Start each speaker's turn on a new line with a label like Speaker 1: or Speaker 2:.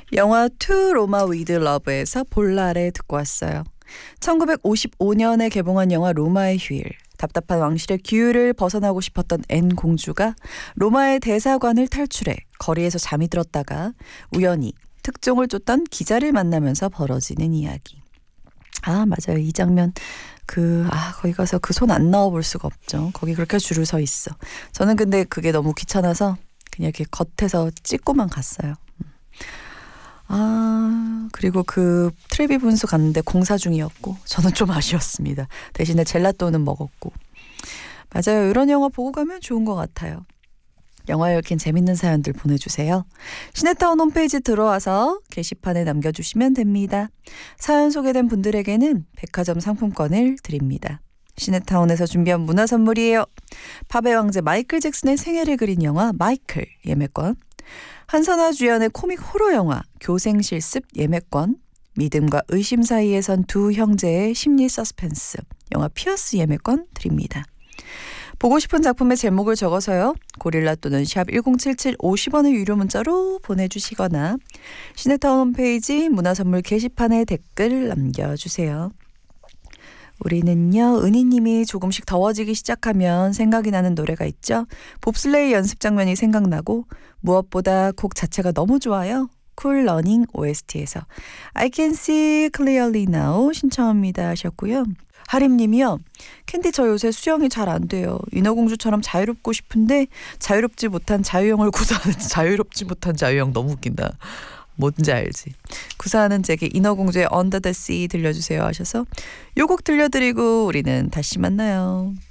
Speaker 1: 영화 투 로마 위드 러브에서 볼라레 듣고 왔어요. 1955년에 개봉한 영화 로마의 휴일. 답답한 왕실의 규율을 벗어나고 싶었던 앤 공주가 로마의 대사관을 탈출해 거리에서 잠이 들었다가 우연히 특종을 쫓던 기자를 만나면서 벌어지는 이야기. 아, 맞아요. 이 장면 거기 가서 그 손 안 넣어볼 수가 없죠. 거기 그렇게 줄을 서 있어. 저는 근데 그게 너무 귀찮아서 그냥 이렇게 겉에서 찍고만 갔어요. 그리고 그 트레비 분수 갔는데 공사 중이었고 저는 좀 아쉬웠습니다. 대신에 젤라또는 먹었고. 맞아요. 이런 영화 보고 가면 좋은 것 같아요. 영화에 얽힌 재밌는 사연들 보내주세요. 시네타운 홈페이지 들어와서 게시판에 남겨주시면 됩니다. 사연 소개된 분들에게는 백화점 상품권을 드립니다. 시네타운에서 준비한 문화 선물이에요. 팝의 왕제 마이클 잭슨의 생애를 그린 영화 마이클 예매권, 한선화 주연의 코믹 호러 영화 교생실습 예매권, 믿음과 의심 사이에 선 두 형제의 심리 서스펜스 영화 피어스 예매권 드립니다. 보고 싶은 작품의 제목을 적어서요. 고릴라 또는 샵 1077 50원의 유료 문자로 보내주시거나 시네타운 홈페이지 문화선물 게시판에 댓글 남겨주세요. 우리는요, 은희님이 조금씩 더워지기 시작하면 생각이 나는 노래가 있죠. 봅슬레이 연습 장면이 생각나고 무엇보다 곡 자체가 너무 좋아요. 쿨 러닝 OST에서 I can see clearly now 신청합니다 하셨고요. 하림님이요. 캔디 저 요새 수영이 잘 안 돼요. 인어공주처럼 자유롭고 싶은데 자유롭지 못한 자유형을 구사하는 자유롭지 못한 자유형 너무 웃긴다. 뭔지 알지? 구사하는 제게 인어공주의 Under the Sea 들려주세요 하셔서 요 곡 들려드리고 우리는 다시 만나요.